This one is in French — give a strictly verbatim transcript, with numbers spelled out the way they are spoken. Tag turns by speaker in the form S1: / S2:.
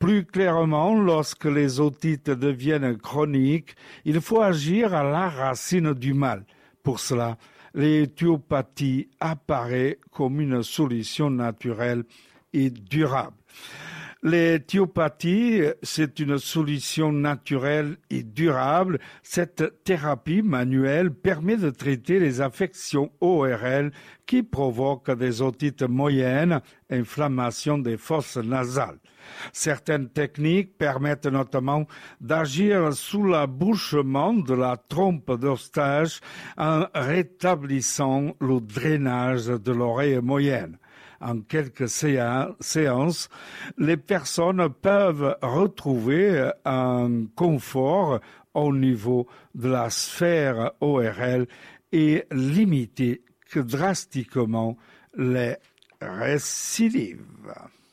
S1: Plus clairement, lorsque les otites deviennent chroniques, il faut agir à la racine du mal. Pour cela, l'éthiopathie apparaît comme une solution naturelle et durable. L'éthiopathie, c'est une solution naturelle et durable. Cette thérapie manuelle permet de traiter les affections O R L qui provoquent des otites moyennes, inflammation des fosses nasales. Certaines techniques permettent notamment d'agir sous l'abouchement de la trompe d'Eustache en rétablissant le drainage de l'oreille moyenne. En quelques séances, les personnes peuvent retrouver un confort au niveau de la sphère O R L et limiter drastiquement les récidives.